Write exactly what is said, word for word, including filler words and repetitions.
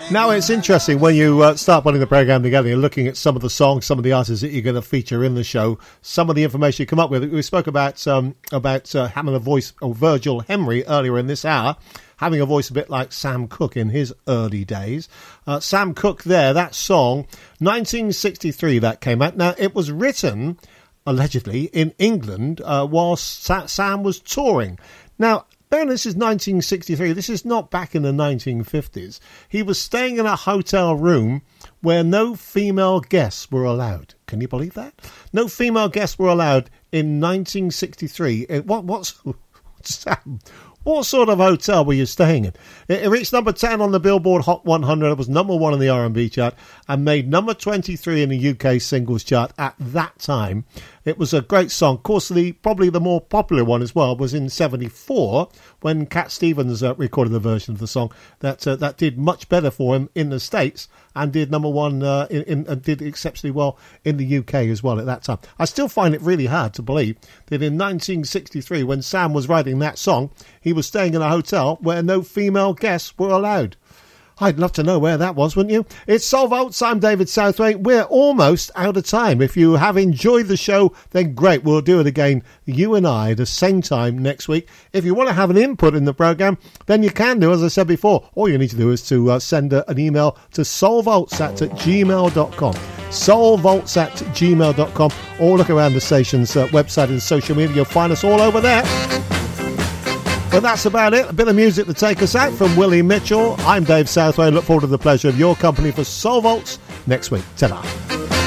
Now, it's interesting when you uh, start putting the programme together, you're looking at some of the songs, some of the artists that you're going to feature in the show, some of the information you come up with. We spoke about um, about uh, having a voice, or Virgil Henry earlier in this hour, having a voice a bit like Sam Cooke in his early days. Uh, Sam Cooke there, that song, nineteen sixty-three that came out. Now, it was written, allegedly, in England uh, whilst Sa- Sam was touring. Now, Ben, this is nineteen sixty-three. This is not back in the nineteen fifties. He was staying in a hotel room where no female guests were allowed. Can you believe that? No female guests were allowed in nineteen sixty-three. What, what's, Sam, what sort of hotel were you staying in? It, it reached number ten on the Billboard Hot one hundred. It was number one in the R and B chart and made number twenty-three in the U K singles chart at that time. It was a great song. Of course, the probably the more popular one as well was in seventy-four when Cat Stevens uh, recorded the version of the song that uh, that did much better for him in the States and did number one uh, in, in uh, did exceptionally well in the U K as well at that time. I still find it really hard to believe that in nineteen sixty-three, when Sam was writing that song, he was staying in a hotel where no female guests were allowed. I'd love to know where that was, wouldn't you? It's Soul Vaults. I'm David Southwaite. We're almost out of time. If you have enjoyed the show, then great. We'll do it again, you and I, the same time next week. If you want to have an input in the programme, then you can do, as I said before. All you need to do is to uh, send a, an email to soulvaults at gmail dot com. soulvaults at gmail dot com. Or look around the station's uh, website and social media. You'll find us all over there. But that's about it. A bit of music to take us out from Willie Mitchell. I'm Dave Southway. Look forward to the pleasure of your company for Soul Vaults next week. Ta-da.